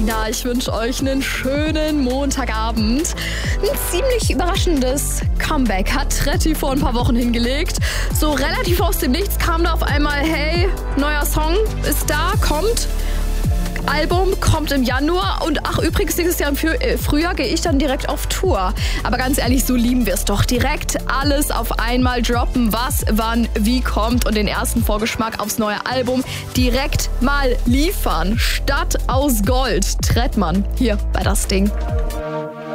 Ja, ich wünsche euch einen schönen Montagabend. Ein ziemlich überraschendes Comeback hat Tretti vor ein paar Wochen hingelegt. So relativ aus dem Nichts kam da auf einmal, hey, neuer Song ist da, kommt. Album kommt im Januar und ach übrigens, nächstes Jahr im Frühjahr gehe ich dann direkt auf Tour. Aber ganz ehrlich, so lieben wir es doch. Direkt alles auf einmal droppen, was, wann, wie kommt und den ersten Vorgeschmack aufs neue Album direkt mal liefern. Stadt aus Gold, Trettmann, hier bei Das Ding.